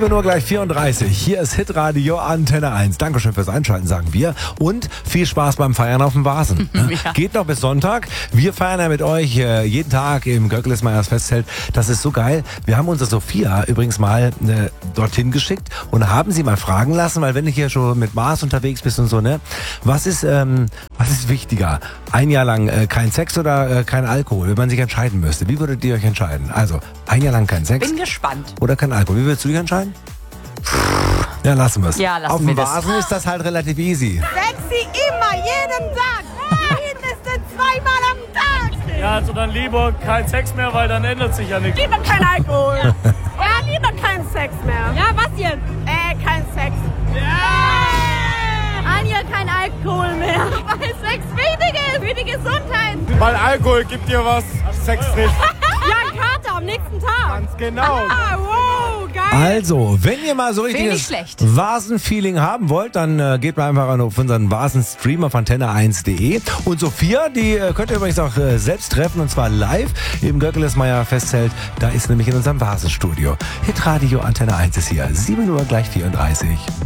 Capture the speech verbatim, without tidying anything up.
sieben Uhr gleich vierunddreißig. Hier ist Hitradio Antenne eins. Dankeschön fürs Einschalten, sagen wir. Und viel Spaß beim Feiern auf dem Vasen. Ja. Geht noch bis Sonntag. Wir feiern ja mit euch äh, jeden Tag im Göckelsmeyers Festzelt. Das ist so geil. Wir haben unsere Sophia übrigens mal äh, dorthin geschickt und haben sie mal fragen lassen, weil wenn du hier schon mit Mars unterwegs bist und so, ne? Was ist, ähm, was ist wichtiger? Ein Jahr lang äh, kein Sex oder äh, kein Alkohol, wenn man sich entscheiden müsste. Wie würdet ihr euch entscheiden? Also, ein Jahr lang kein Sex. Bin gespannt. Oder kein Alkohol. Wie würdest du dich entscheiden? Ja, lassen wir es. Ja, lassen Auf dem wir das. Vasen ist das halt relativ easy. Sexy immer, jeden Tag. Mindestens zweimal am Tag. Ja, also dann lieber kein Sex mehr, weil dann ändert sich ja nichts. Lieber kein Alkohol. Ja, lieber kein Sex mehr. Ja, was jetzt? Äh, kein Sex. Ja! Anja, kein Alkohol mehr. Weil Sex wichtig ist. Für die Gesundheit. Weil Alkohol gibt dir was, Sex nicht. Ja, Kater am nächsten Tag. Ganz genau. Ah, wow, geil. Also, wenn ihr mal so Finde ich richtiges schlecht. Vasen-Feeling haben wollt, dann äh, geht mal einfach auf unseren Vasen-Stream auf antenne eins punkt de. Und Sophia, die äh, könnt ihr übrigens auch äh, selbst treffen, und zwar live im Göckelsmeyer Festzelt. Da ist nämlich in unserem Vasenstudio. Hitradio Antenne eins ist hier. sieben Uhr gleich vierunddreißig.